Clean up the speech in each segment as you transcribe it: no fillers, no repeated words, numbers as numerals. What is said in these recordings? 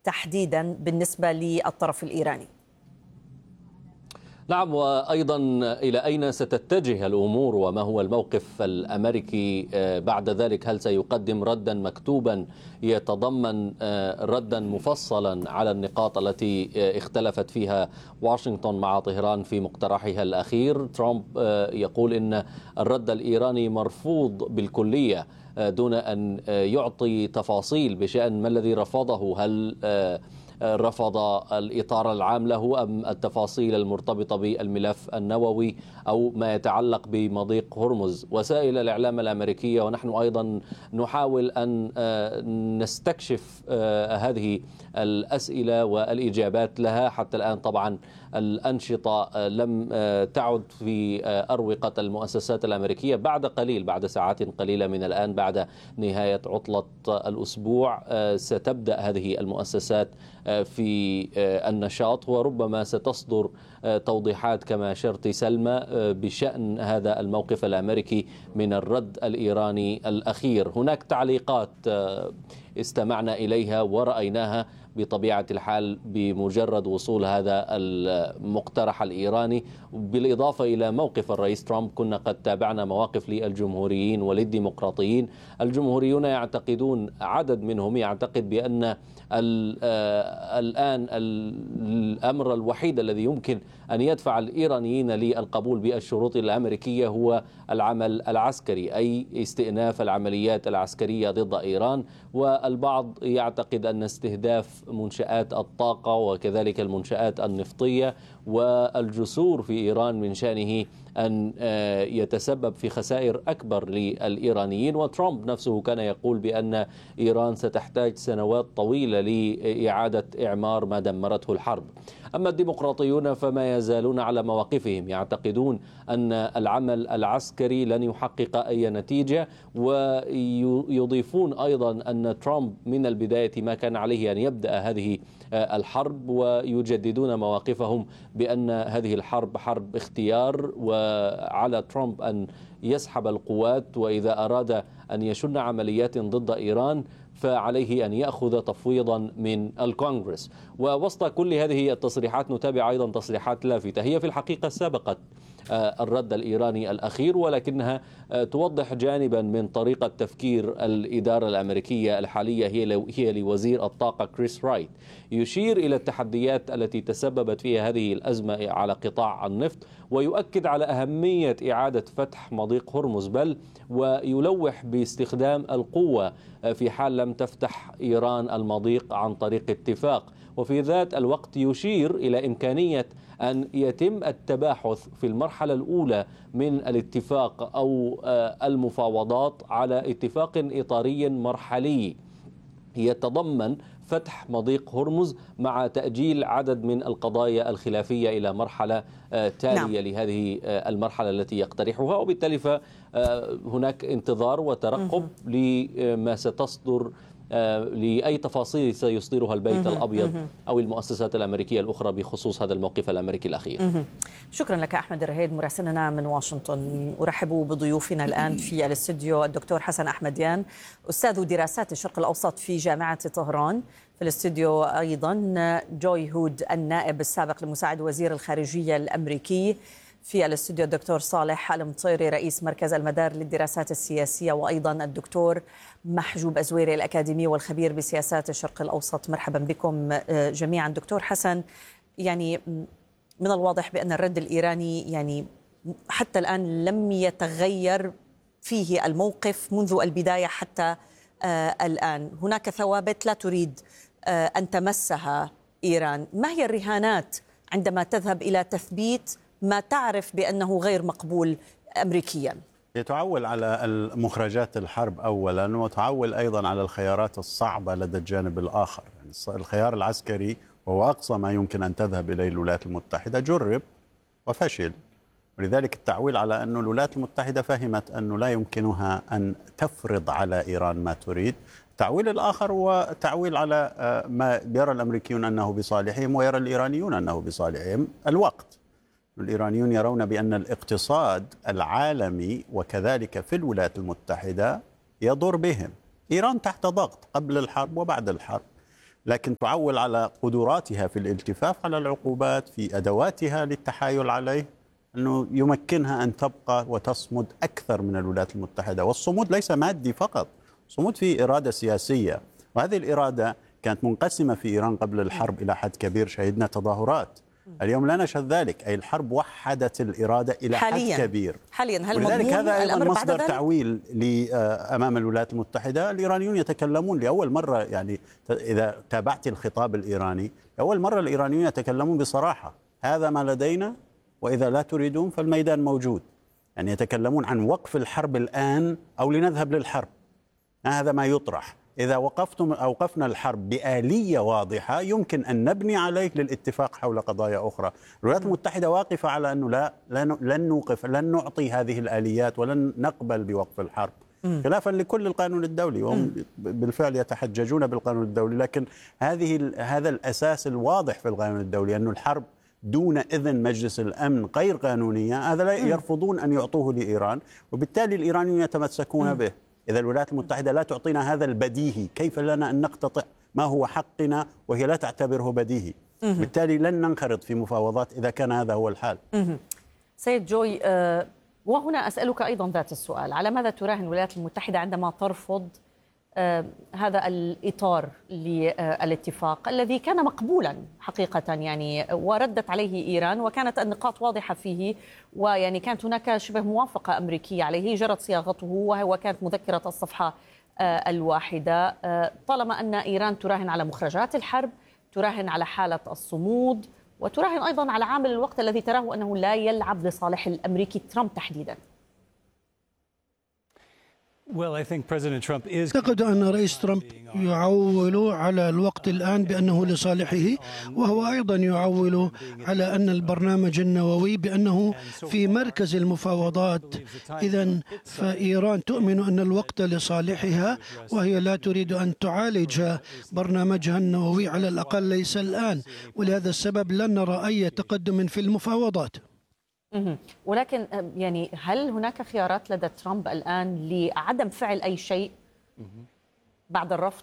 تحديدا بالنسبة للطرف الإيراني؟ نعم، وأيضا إلى أين ستتجه الأمور وما هو الموقف الأمريكي بعد ذلك؟ هل سيقدم ردا مكتوبا يتضمن ردا مفصلا على النقاط التي اختلفت فيها واشنطن مع طهران في مقترحها الأخير؟ ترامب يقول إن الرد الإيراني مرفوض بالكلية دون أن يعطي تفاصيل بشأن ما الذي رفضه. هل رفض الإطار العام له أم التفاصيل المرتبطة بالملف النووي أو ما يتعلق بمضيق هرمز؟ وسائل الإعلام الأمريكية ونحن أيضا نحاول أن نستكشف هذه الأسئلة والإجابات لها. حتى الآن طبعا الأنشطة لم تعد في أروقة المؤسسات الأمريكية بعد قليل، بعد ساعات قليلة من الآن، بعد نهاية عطلة الأسبوع ستبدأ هذه المؤسسات في النشاط، وربما ستصدر توضيحات كما أشرت سلمى بشأن هذا الموقف الأمريكي من الرد الإيراني الأخير. هناك تعليقات استمعنا إليها ورأيناها بطبيعة الحال بمجرد وصول هذا المقترح الإيراني، بالإضافة إلى موقف الرئيس ترامب. كنا قد تابعنا مواقف للجمهوريين وللديمقراطيين. الجمهوريون يعتقدون، عدد منهم يعتقد بأن الآن الأمر الوحيد الذي يمكن أن يدفع الإيرانيين للقبول بالشروط الأمريكية هو العمل العسكري، أي استئناف العمليات العسكرية ضد إيران. والبعض يعتقد أن استهداف منشآت الطاقة وكذلك المنشآت النفطية والجسور في إيران من شأنه أن يتسبب في خسائر أكبر للإيرانيين. وترامب نفسه كان يقول بأن إيران ستحتاج سنوات طويلة لإعادة إعمار ما دمرته الحرب. أما الديمقراطيون فما يزالون على مواقفهم، يعتقدون أن العمل العسكري لن يحقق أي نتيجة، ويضيفون أيضا أن ترامب من البداية ما كان عليه أن يبدأ هذه الحرب، ويجددون مواقفهم بأن هذه الحرب حرب اختيار، وعلى ترامب أن يسحب القوات، وإذا أراد أن يشن عمليات ضد إيران فعليه أن يأخذ تفويضا من الكونغرس. ووسط كل هذه التصريحات نتابع أيضا تصريحات لافتة هي في الحقيقة سبقت الرد الإيراني الأخير، ولكنها توضح جانبا من طريقة تفكير الإدارة الأمريكية الحالية هي لوزير الطاقة كريس رايت. يشير إلى التحديات التي تسببت فيها هذه الأزمة على قطاع النفط، ويؤكد على أهمية إعادة فتح مضيق هرمز، بل ويلوح باستخدام القوة في حال لم تفتح إيران المضيق عن طريق اتفاق. وفي ذات الوقت يشير إلى إمكانية أن يتم التباحث في المرحلة الأولى من الاتفاق أو المفاوضات على اتفاق إطاري مرحلي يتضمن فتح مضيق هرمز مع تأجيل عدد من القضايا الخلافية إلى مرحلة تالية لهذه المرحلة التي يقترحها، وبالتالي فهناك انتظار وترقب لما ستصدر، لأي تفاصيل سيصدرها البيت الأبيض أو المؤسسات الأمريكية الأخرى بخصوص هذا الموقف الأمريكي الأخير. شكرا لك أحمد الرهيد مراسلنا من واشنطن. أرحب بضيوفنا الآن في الاستوديو الدكتور حسن أحمديان، أستاذ دراسات الشرق الأوسط في جامعة طهران. في الاستوديو أيضا جوي هود النائب السابق لمساعد وزير الخارجية الأمريكي. في الاستوديو الدكتور صالح المطيري رئيس مركز المدار للدراسات السياسية، وأيضا الدكتور محجوب أزويري الأكاديمي والخبير بسياسات الشرق الأوسط. مرحبا بكم جميعا. دكتور حسن، يعني من الواضح بأن الرد الإيراني يعني حتى الآن لم يتغير فيه الموقف منذ البداية حتى الآن. هناك ثوابت لا تريد أن تمسها إيران. ما هي الرهانات عندما تذهب إلى تثبيت ما تعرف بأنه غير مقبول أمريكيا؟ تعول على مخرجات الحرب أولا، وتعول أيضا على الخيارات الصعبة لدى الجانب الآخر. يعني الخيار العسكري وهو أقصى ما يمكن أن تذهب إليه الولايات المتحدة جرب وفشل، ولذلك التعويل على أن الولايات المتحدة فهمت أنه لا يمكنها أن تفرض على إيران ما تريد. التعويل الآخر هو تعويل على ما يرى الأمريكيون أنه بصالحهم ويرى الإيرانيون أنه بصالحهم. الوقت الإيرانيون يرون بأن الاقتصاد العالمي وكذلك في الولايات المتحدة يضر بهم. إيران تحت ضغط قبل الحرب وبعد الحرب، لكن تعول على قدراتها في الالتفاف على العقوبات، في أدواتها للتحايل عليه، أنه يمكنها أن تبقى وتصمد أكثر من الولايات المتحدة. والصمود ليس مادي فقط، صمود في إرادة سياسية، وهذه الإرادة كانت منقسمة في إيران قبل الحرب إلى حد كبير. شهدنا تظاهرات، اليوم لا نشهد ذلك، أي الحرب وحدت الإرادة إلى حد كبير حاليا. هل ولذلك مضمون هذا أيضا الأمر مصدر بعد ذلك؟ تعويل أمام الولايات المتحدة. الإيرانيون يتكلمون لأول مرة، يعني إذا تابعت الخطاب الإيراني، لأول مرة الإيرانيون يتكلمون بصراحة: هذا ما لدينا، وإذا لا تريدون فالميدان موجود. يعني يتكلمون عن وقف الحرب الآن أو لنذهب للحرب. هذا ما يطرح. إذا أوقفنا الحرب بآلية واضحة يمكن أن نبني عليه للاتفاق حول قضايا أخرى. الولايات المتحدة واقفة على أنه لن نوقف، لن نعطي هذه الآليات ولن نقبل بوقف الحرب، خلافا لكل القانون الدولي، وهم بالفعل يتحججون بالقانون الدولي. لكن هذا الأساس الواضح في القانون الدولي أن الحرب دون إذن مجلس الأمن غير قانونية، هذا لا يرفضون أن يعطوه لإيران، وبالتالي الإيرانيون يتمسكون به. إذا الولايات المتحدة لا تعطينا هذا البديهي، كيف لنا أن نقتطع ما هو حقنا وهي لا تعتبره بديهي؟ بالتالي لن ننخرط في مفاوضات إذا كان هذا هو الحال. سيد جوي، وهنا أسألك أيضا ذات السؤال: على ماذا تراهن الولايات المتحدة عندما ترفض هذا الإطار للاتفاق الذي كان مقبولا حقيقة، يعني وردت عليه إيران وكانت النقاط واضحة فيه، ويعني كانت هناك شبه موافقة أمريكية عليه جرت صياغته وكانت مذكرة الصفحة الواحدة. طالما أن إيران تراهن على مخرجات الحرب، تراهن على حالة الصمود، وتراهن أيضا على عامل الوقت الذي تراه أنه لا يلعب لصالح الأمريكي ترامب تحديدا. أعتقد أن رئيس ترامب يعول على الوقت الآن بأنه لصالحه، وهو أيضا يعول على أن البرنامج النووي بأنه في مركز المفاوضات. إذن فإيران تؤمن أن الوقت لصالحها، وهي لا تريد أن تعالج برنامجها النووي، على الأقل ليس الآن، ولهذا السبب لن نرى أي تقدم في المفاوضات. ولكن يعني هل هناك خيارات لدى ترامب الآن لعدم فعل أي شيء بعد الرفض؟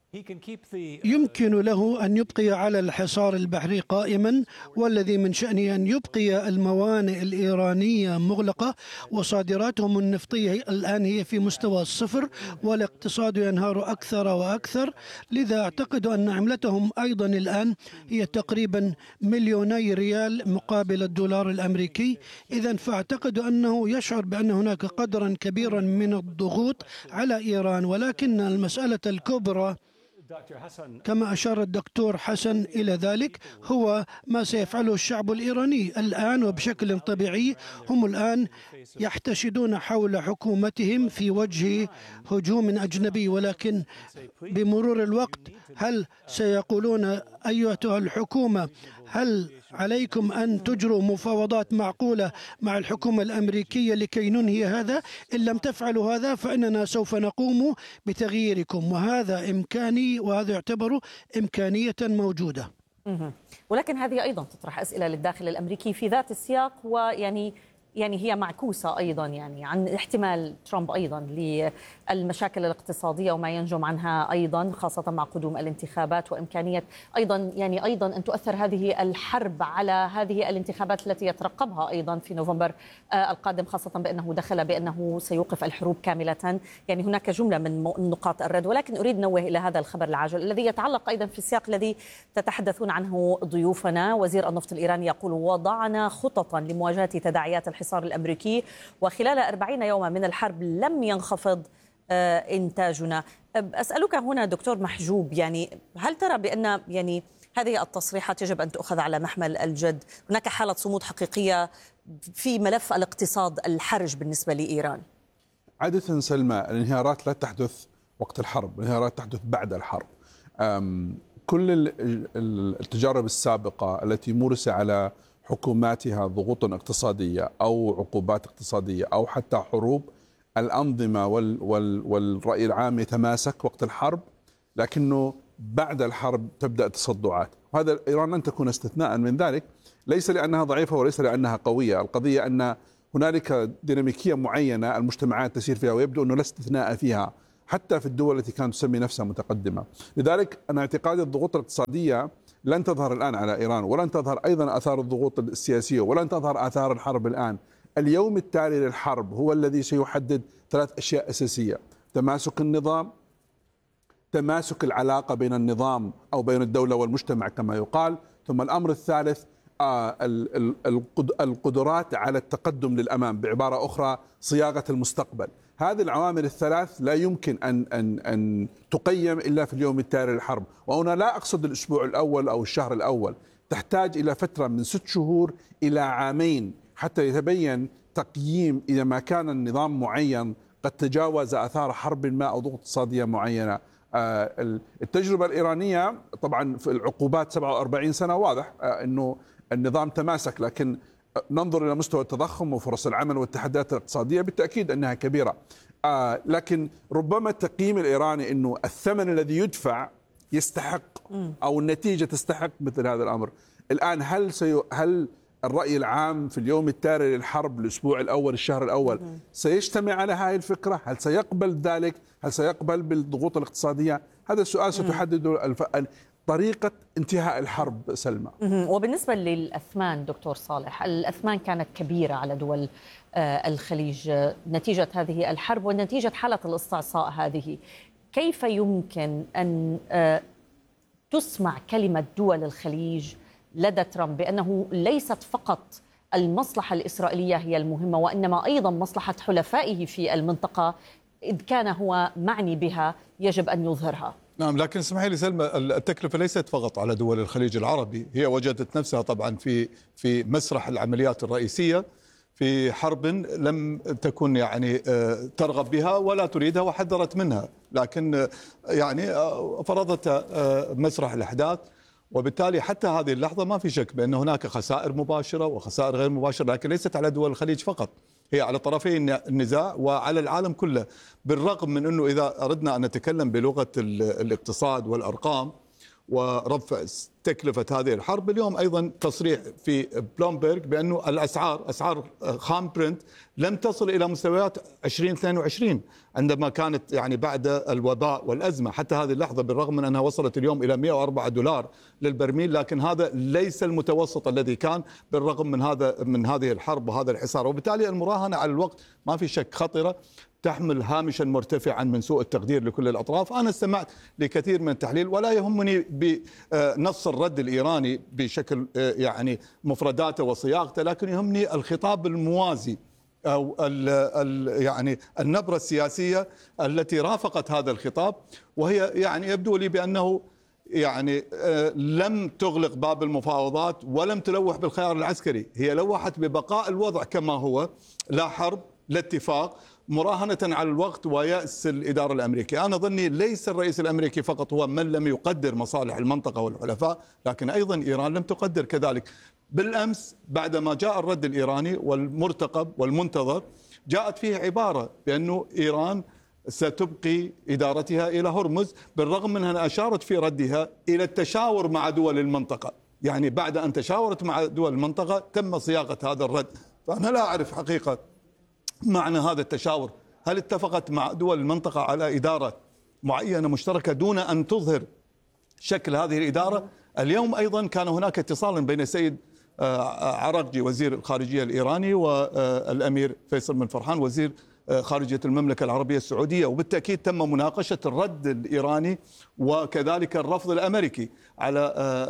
يمكن له أن يبقي على الحصار البحري قائما، والذي من شأنه أن يبقي الموانئ الإيرانية مغلقة، وصادراتهم النفطية الآن هي في مستوى الصفر، والاقتصاد ينهار أكثر وأكثر. لذا أعتقد أن عملتهم أيضا الآن هي تقريبا 2,000,000 ريال مقابل الدولار الأمريكي. إذن فأعتقد أنه يشعر بأن هناك قدرا كبيرا من الضغوط على إيران، ولكن المسألة الكبرى كما أشار الدكتور حسن إلى ذلك هو ما سيفعله الشعب الإيراني الآن، وبشكل طبيعي هم الآن يحتشدون حول حكومتهم في وجه هجوم أجنبي، ولكن بمرور الوقت هل سيقولون أيتها الحكومة هل عليكم أن تجروا مفاوضات معقولة مع الحكومة الأمريكية لكي ننهي هذا؟ إن لم تفعلوا هذا فإننا سوف نقوم بتغييركم، وهذا إمكاني، وهذا يعتبر إمكانية موجودة. ولكن هذه أيضا تطرح أسئلة للداخل الأمريكي في ذات السياق، ويعني هي معكوسة أيضا يعني عن احتمال ترامب أيضا للمشاكل الاقتصادية وما ينجم عنها أيضا، خاصة مع قدوم الانتخابات وإمكانية أيضا أن تؤثر هذه الحرب على هذه الانتخابات التي يترقبها أيضا في نوفمبر القادم، خاصة بأنه دخل بأنه سيوقف الحروب كاملة. يعني هناك جملة من نقاط الرد، ولكن أريد نوه إلى هذا الخبر العاجل الذي يتعلق أيضا في السياق الذي تتحدثون عنه ضيوفنا. وزير النفط الإيراني يقول: وضعنا خططا لمواجهة تداعيات الحصار الأمريكي، وخلال 40 يوما من الحرب لم ينخفض إنتاجنا. أسألك هنا دكتور محجوب، يعني هل ترى بأن هذه التصريحات يجب أن تؤخذ على محمل الجد؟ هناك حالة صمود حقيقية في ملف الاقتصاد الحرج بالنسبة لإيران. عادة سلمى، الانهيارات لا تحدث وقت الحرب، الانهيارات تحدث بعد الحرب. كل التجارب السابقة التي مورس على حكوماتها ضغوط اقتصادية أو عقوبات اقتصادية أو حتى حروب، الأنظمة والرأي العام يتماسك وقت الحرب، لكنه بعد الحرب تبدأ تصدعات، وهذا إيران لن تكون استثناء من ذلك، ليس لأنها ضعيفة وليس لأنها قوية. القضية أن هنالك ديناميكية معينة المجتمعات تسير فيها، ويبدو أنه لا استثناء فيها حتى في الدول التي كانت تسمي نفسها متقدمة. لذلك أنا اعتقادي الضغوط الاقتصادية لن تظهر الآن على إيران، ولن تظهر أيضا آثار الضغوط السياسية، ولن تظهر آثار الحرب الآن. اليوم التالي للحرب هو الذي سيحدد 3 أشياء أساسية: تماسك النظام، تماسك العلاقة بين النظام أو بين الدولة والمجتمع كما يقال، ثم الأمر الثالث القدرات على التقدم للأمام، بعبارة أخرى صياغة المستقبل. هذه العوامل الثلاث لا يمكن أن تقيم إلا في اليوم التالي للحرب. وهنا لا أقصد الأسبوع الأول أو الشهر الأول، تحتاج إلى فترة من 6 شهور إلى عامين حتى يتبين تقييم إذا ما كان النظام معين قد تجاوز آثار حرب ما أو ضغوط اقتصادية معينة. التجربة الإيرانية طبعا في العقوبات 47 سنة واضح أنه النظام تماسك، لكن ننظر إلى مستوى التضخم وفرص العمل والتحديات الاقتصادية بالتأكيد أنها كبيرة. لكن ربما التقييم الإيراني أنه الثمن الذي يدفع يستحق أو النتيجة تستحق مثل هذا الأمر. الآن هل الرأي العام في اليوم التالي للحرب الأسبوع الأول الشهر الأول سيجتمع على هذه الفكرة؟ هل سيقبل ذلك؟ هل سيقبل بالضغوط الاقتصادية؟ هذا السؤال ستحدد طريقة انتهاء الحرب. سلمى، وبالنسبة للأثمان دكتور صالح، الأثمان كانت كبيرة على دول الخليج نتيجة هذه الحرب ونتيجة حالة الاستعصاء هذه. كيف يمكن أن تسمع كلمة دول الخليج لدى ترامب بأنه ليست فقط المصلحة الإسرائيلية هي المهمة، وإنما أيضا مصلحة حلفائه في المنطقة إذ كان هو معني بها يجب أن يظهرها؟ نعم، لكن اسمحي لي سلمى، التكلفة ليست فقط على دول الخليج العربي، هي وجدت نفسها طبعا في مسرح العمليات الرئيسية في حرب لم تكن يعني ترغب بها ولا تريدها وحذرت منها، لكن يعني فرضت مسرح الأحداث. وبالتالي حتى هذه اللحظة ما في شك بأن هناك خسائر مباشرة وخسائر غير مباشرة، لكن ليست على دول الخليج فقط، هي على طرفي النزاع وعلى العالم كله. بالرغم من أنه إذا أردنا أن نتكلم بلغة الاقتصاد والأرقام ورفع تكلفة هذه الحرب، اليوم أيضا تصريح في بلومبرج بأنه أسعار خام برنت لم تصل إلى مستويات 2022 عندما كانت يعني بعد الوباء والأزمة. حتى هذه اللحظة بالرغم من أنها وصلت اليوم إلى $104 للبرميل، لكن هذا ليس المتوسط الذي كان بالرغم من هذه الحرب وهذا الحصار. وبالتالي المراهنة على الوقت ما في شك خطرة، تحمل هامشا مرتفعا من سوء التقدير لكل الأطراف. أنا استمعت لكثير من التحليل ولا يهمني بنص الرد الإيراني بشكل يعني مفرداته وصياغته، لكن يهمني الخطاب الموازي أو يعني النبرة السياسية التي رافقت هذا الخطاب، وهي يعني يبدو لي بأنه يعني لم تغلق باب المفاوضات ولم تلوح بالخيار العسكري، هي لوحت ببقاء الوضع كما هو، لا حرب لا اتفاق، مراهنة على الوقت ويأس الإدارة الأمريكية. أنا ظني ليس الرئيس الأمريكي فقط هو من لم يقدر مصالح المنطقة والحلفاء، لكن أيضا إيران لم تقدر كذلك. بالأمس بعدما جاء الرد الإيراني والمرتقب والمنتظر، جاءت فيه عبارة بأنه إيران ستبقي إدارتها إلى هرمز، بالرغم من أنها أشارت في ردها إلى التشاور مع دول المنطقة، يعني بعد أن تشاورت مع دول المنطقة تم صياغة هذا الرد. فأنا لا أعرف حقيقة معنى هذا التشاور، هل اتفقت مع دول المنطقة على إدارة معينة مشتركة دون أن تظهر شكل هذه الإدارة؟ اليوم أيضا كان هناك اتصال بين السيد عراقجي وزير الخارجية الإيراني والأمير فيصل بن فرحان وزير خارجية المملكة العربية السعودية، وبالتأكيد تم مناقشة الرد الإيراني وكذلك الرفض الأمريكي على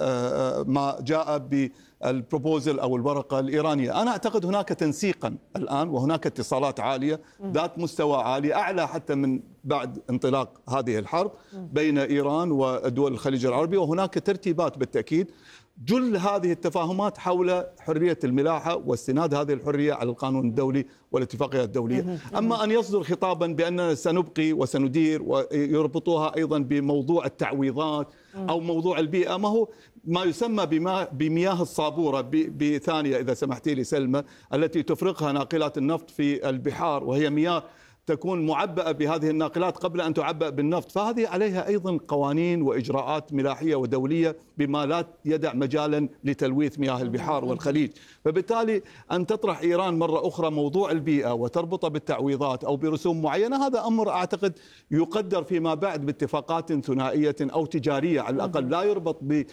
ما جاء بالبروبوزل أو الورقة الإيرانية. أنا أعتقد هناك تنسيقا الآن وهناك اتصالات عالية ذات مستوى عالي أعلى حتى من بعد انطلاق هذه الحرب بين إيران ودول الخليج العربي، وهناك ترتيبات بالتأكيد. جل هذه التفاهمات حول حرية الملاحة واستناد هذه الحرية على القانون الدولي والاتفاقيات الدولية. أما أن يصدر خطابا بأننا سنبقي وسندير ويربطوها أيضا بموضوع التعويضات أو موضوع البيئة، ما هو ما يسمى بمياه الصابورة بثانية إذا سمحتي لي سلمى، التي تفرقها ناقلات النفط في البحار، وهي مياه تكون معبأة بهذه الناقلات قبل أن تعبأ بالنفط، فهذه عليها أيضا قوانين وإجراءات ملاحية ودولية بما لا يدع مجالا لتلويث مياه البحار والخليج. فبالتالي أن تطرح إيران مرة أخرى موضوع البيئة وتربطه بالتعويضات أو برسوم معينة، هذا أمر أعتقد يقدر فيما بعد باتفاقات ثنائية أو تجارية على الأقل، لا يربط